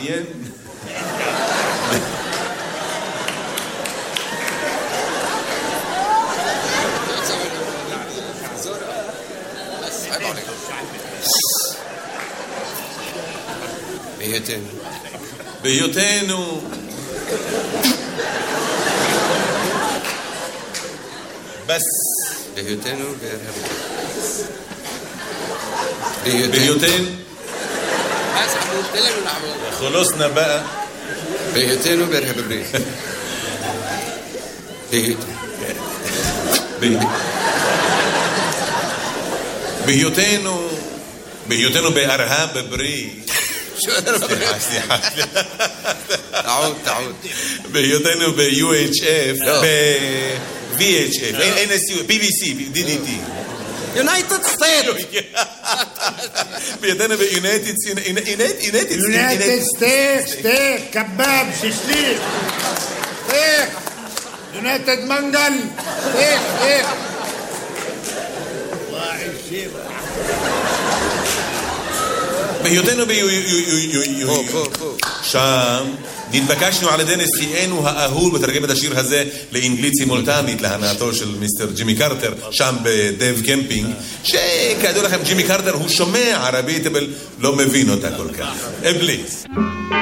מעניין. בהיותנו בס בהיותנו בהיותנו خلصنا بقى בהיותנו בארצות הברית בהיותנו בארה"ב בברית סליחה تعود בהיותנו ב-UHF ב-VHF NSU BBC DDT United States בהיותנו ב-United States steak كباب ششليك steak United منقل steak בהיותנו שם נתבקשנו על ידי נשיאנו האהוב לתרגם את השיר הזה לאנגלית סימולטנית להנאתו של מיסטר ג'ימי קרטר שם בדייב קמפינג, שכידוע לכם ג'ימי קרטר הוא שומע ערבית אבל לא מבין אותה כל כך. פליז